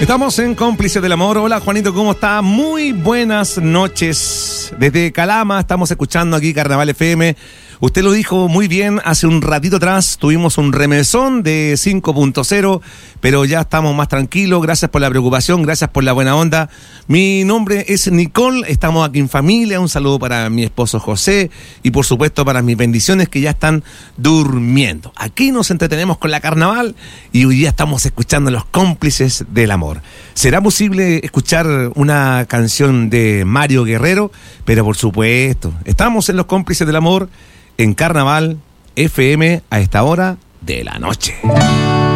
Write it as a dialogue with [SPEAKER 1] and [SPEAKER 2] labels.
[SPEAKER 1] Estamos en Cómplices del Amor. Hola Juanito, ¿cómo está? Muy buenas noches. Desde Calama estamos escuchando aquí Carnaval FM. Usted lo dijo muy bien, hace un ratito atrás tuvimos un remesón de 5.0, pero ya estamos más tranquilos. Gracias por la preocupación, gracias por la buena onda. Mi nombre es Nicole, estamos aquí en familia. Un saludo para mi esposo José y por supuesto para mis bendiciones que ya están durmiendo. Aquí nos entretenemos con la Carnaval y hoy día estamos escuchando Los Cómplices del Amor. ¿Será posible escuchar una canción de Mario Guerrero? Pero por supuesto, estamos en Los Cómplices del Amor en Carnaval FM a esta hora de la noche.